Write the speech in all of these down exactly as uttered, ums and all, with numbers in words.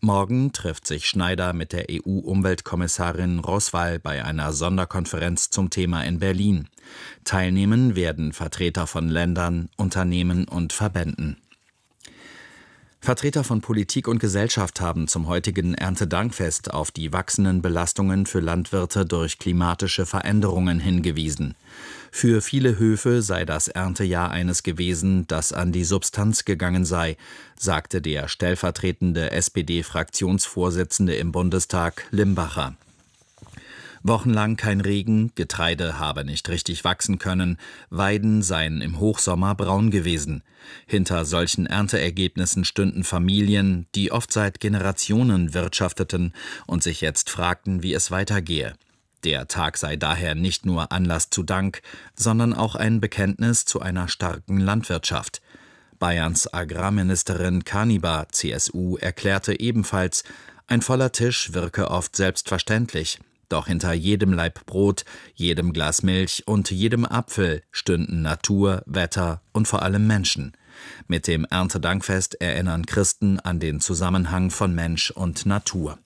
Morgen trifft sich Schneider mit der E U-Umweltkommissarin Roswal bei einer Sonderkonferenz zum Thema in Berlin. Teilnehmen werden Vertreter von Ländern, Unternehmen und Verbänden. Vertreter von Politik und Gesellschaft haben zum heutigen Erntedankfest auf die wachsenden Belastungen für Landwirte durch klimatische Veränderungen hingewiesen. Für viele Höfe sei das Erntejahr eines gewesen, das an die Substanz gegangen sei, sagte der stellvertretende S P D-Fraktionsvorsitzende im Bundestag, Limbacher. Wochenlang kein Regen, Getreide habe nicht richtig wachsen können, Weiden seien im Hochsommer braun gewesen. Hinter solchen Ernteergebnissen stünden Familien, die oft seit Generationen wirtschafteten und sich jetzt fragten, wie es weitergehe. Der Tag sei daher nicht nur Anlass zu Dank, sondern auch ein Bekenntnis zu einer starken Landwirtschaft. Bayerns Agrarministerin Kanibar, C S U, erklärte ebenfalls, ein voller Tisch wirke oft selbstverständlich. Doch hinter jedem Laib Brot, jedem Glas Milch und jedem Apfel stünden Natur, Wetter und vor allem Menschen. Mit dem Erntedankfest erinnern Christen an den Zusammenhang von Mensch und Natur.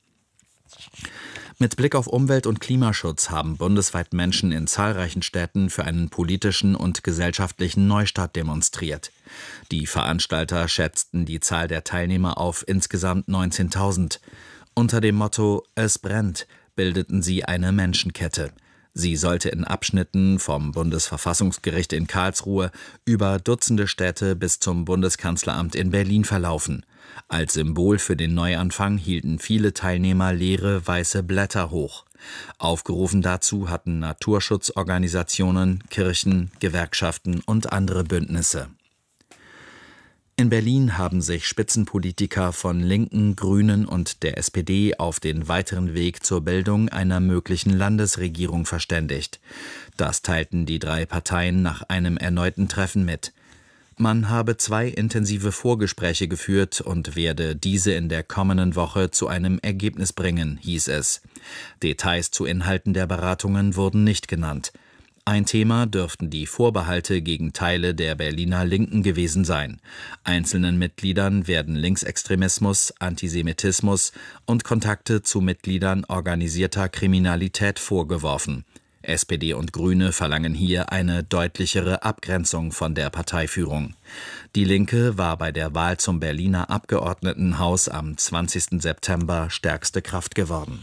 Mit Blick auf Umwelt- und Klimaschutz haben bundesweit Menschen in zahlreichen Städten für einen politischen und gesellschaftlichen Neustart demonstriert. Die Veranstalter schätzten die Zahl der Teilnehmer auf insgesamt neunzehntausend. Unter dem Motto »Es brennt« bildeten sie eine Menschenkette. Sie sollte in Abschnitten vom Bundesverfassungsgericht in Karlsruhe über Dutzende Städte bis zum Bundeskanzleramt in Berlin verlaufen. Als Symbol für den Neuanfang hielten viele Teilnehmer leere weiße Blätter hoch. Aufgerufen dazu hatten Naturschutzorganisationen, Kirchen, Gewerkschaften und andere Bündnisse. In Berlin haben sich Spitzenpolitiker von Linken, Grünen und der S P D auf den weiteren Weg zur Bildung einer möglichen Landesregierung verständigt. Das teilten die drei Parteien nach einem erneuten Treffen mit. Man habe zwei intensive Vorgespräche geführt und werde diese in der kommenden Woche zu einem Ergebnis bringen, hieß es. Details zu Inhalten der Beratungen wurden nicht genannt. Ein Thema dürften die Vorbehalte gegen Teile der Berliner Linken gewesen sein. Einzelnen Mitgliedern werden Linksextremismus, Antisemitismus und Kontakte zu Mitgliedern organisierter Kriminalität vorgeworfen. S P D und Grüne verlangen hier eine deutlichere Abgrenzung von der Parteiführung. Die Linke war bei der Wahl zum Berliner Abgeordnetenhaus am zwanzigsten September stärkste Kraft geworden.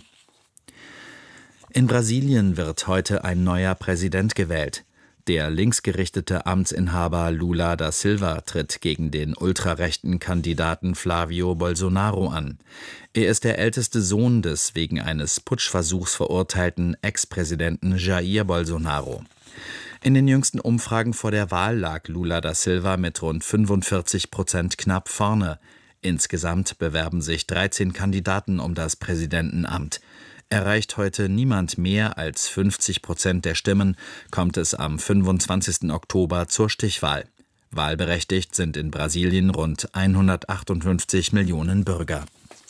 In Brasilien wird heute ein neuer Präsident gewählt. Der linksgerichtete Amtsinhaber Lula da Silva tritt gegen den ultrarechten Kandidaten Flávio Bolsonaro an. Er ist der älteste Sohn des wegen eines Putschversuchs verurteilten Ex-Präsidenten Jair Bolsonaro. In den jüngsten Umfragen vor der Wahl lag Lula da Silva mit rund fünfundvierzig Prozent knapp vorne. Insgesamt bewerben sich dreizehn Kandidaten um das Präsidentenamt. Erreicht heute niemand mehr als fünfzig Prozent der Stimmen, kommt es am fünfundzwanzigsten Oktober zur Stichwahl. Wahlberechtigt sind in Brasilien rund hundertachtundfünfzig Millionen Bürger.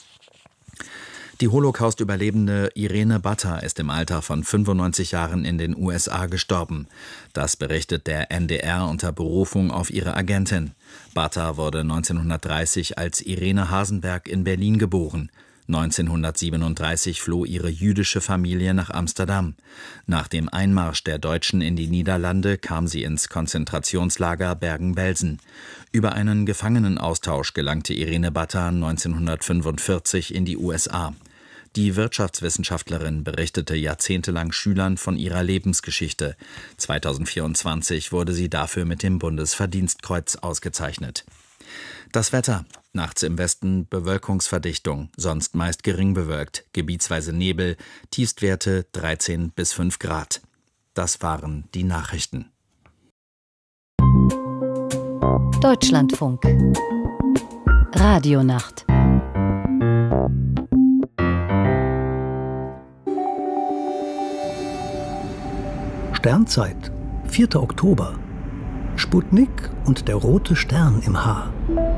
Die Holocaust-Überlebende Irene Batta ist im Alter von fünfundneunzig Jahren in den U S A gestorben. Das berichtet der N D R unter Berufung auf ihre Agentin. Batta wurde neunzehnhundertdreißig als Irene Hasenberg in Berlin geboren. neunzehnhundertsiebenunddreißig floh ihre jüdische Familie nach Amsterdam. Nach dem Einmarsch der Deutschen in die Niederlande kam sie ins Konzentrationslager Bergen-Belsen. Über einen Gefangenenaustausch gelangte Irene Batta neunzehnhundertfünfundvierzig in die U S A. Die Wirtschaftswissenschaftlerin berichtete jahrzehntelang Schülern von ihrer Lebensgeschichte. zweitausendvierundzwanzig wurde sie dafür mit dem Bundesverdienstkreuz ausgezeichnet. Das Wetter. Nachts im Westen Bewölkungsverdichtung, sonst meist gering bewölkt, gebietsweise Nebel, Tiefstwerte dreizehn bis fünf Grad. Das waren die Nachrichten. Deutschlandfunk. Radionacht. Sternzeit, vierter Oktober. Sputnik und der rote Stern im Haar.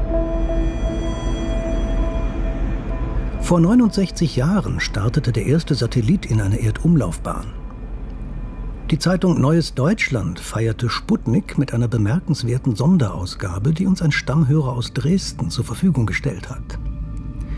Vor neunundsechzig Jahren startete der erste Satellit in eine Erdumlaufbahn. Die Zeitung Neues Deutschland feierte Sputnik mit einer bemerkenswerten Sonderausgabe, die uns ein Stammhörer aus Dresden zur Verfügung gestellt hat.